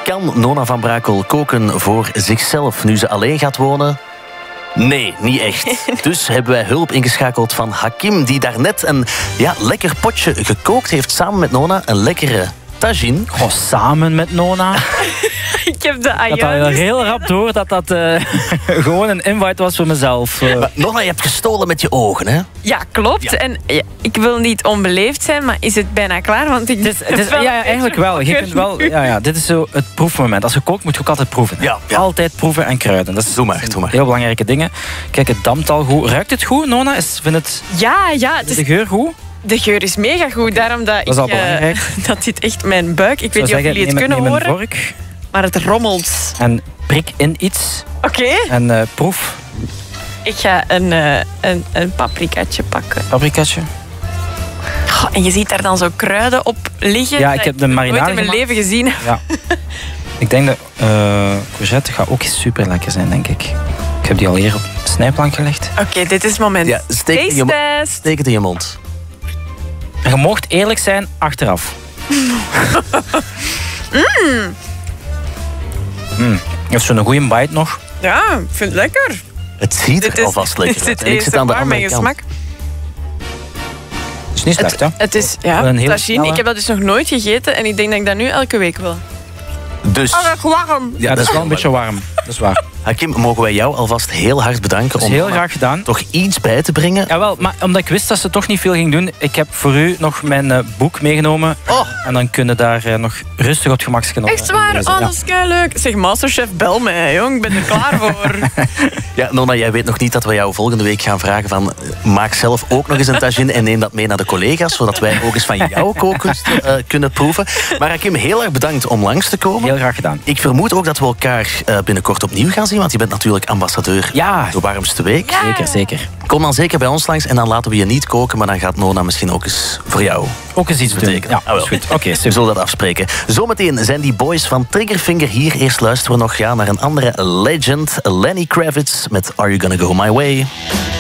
Kan Nona van Brakel koken voor zichzelf nu ze alleen gaat wonen? Nee, niet echt. Dus hebben wij hulp ingeschakeld van Hakim, die daarnet een lekker potje gekookt heeft samen met Nona. Een lekkere tagine. Oh, samen met Nona. Ik heb de Ik had al heel rap door dat gewoon een invite was voor mezelf. Maar Nona, je hebt gestolen met je ogen, hè? Ja, klopt. Ja. En ik wil niet onbeleefd zijn, maar is het bijna klaar? Want Het is, eigenlijk wel. Je kunt wel dit is zo het proefmoment. Als je kookt, moet je ook altijd proeven. Hè? Ja. Altijd proeven en kruiden. Dat is Doe maar. heel belangrijke dingen. Kijk, het dampt al goed. Ruikt het goed, Nona? Vind het de geur goed? De geur is mega goed. Daarom dat is al belangrijk. dat dit echt mijn buik... Ik weet niet of jullie het kunnen horen, een vork maar het rommelt. en prik in iets. Oké. En proef. Ik ga een paprikaatje pakken. Paprikaatje. Oh, en je ziet daar dan zo kruiden op liggen. Ja, ik heb de marinade nooit in mijn leven gezien. Ja. Ik denk dat courgette gaat ook super lekker zijn, denk ik. Ik heb die al hier op de snijplank gelegd. Oké, dit is het moment. Ja, steek het in je mond. En je mocht eerlijk zijn achteraf. Je hebt zo'n goede bite nog. Ja, ik vind het lekker. Het ziet er alvast lekker uit. En ik zit aan de andere kant. Smaak. Het is niet slecht, hè? Het is, Een heel tagine. snelle. Ik heb dat dus nog nooit gegeten en ik denk dat ik dat nu elke week wil. Dus, dat is warm. Ja, dat is wel een beetje warm. Dat is waar. Hakim, mogen wij jou alvast heel hard bedanken Dat is heel graag gedaan. toch iets bij te brengen? Jawel, maar omdat ik wist dat ze toch niet veel ging doen, ik heb voor u nog mijn boek meegenomen. Oh. En dan kunnen daar nog rustig op het gemakje Echt waar? lezen. Oh, dat is leuk. Zeg, Masterchef, bel mij, jong. Ik ben er klaar voor. Ja, Nona, jij weet nog niet dat we jou volgende week gaan vragen van maak zelf ook nog eens een tagine en neem dat mee naar de collega's, zodat wij ook eens van jouw kookkunst kunnen proeven. Maar Hakim, heel erg bedankt om langs te komen. Heel graag gedaan. Ik vermoed ook dat we elkaar binnenkort opnieuw gaan zien, want je bent natuurlijk ambassadeur de warmste week. Ja. Zeker. Kom dan zeker bij ons langs en dan laten we je niet koken, maar dan gaat Nona misschien ook eens voor jou Ook eens iets betekenen. Ja, wel. is goed. Oké, We super. zullen dat afspreken. Zometeen zijn die boys van Triggerfinger hier. Eerst luisteren we nog naar een andere legend, Lenny Kravitz met Are You Gonna Go My Way?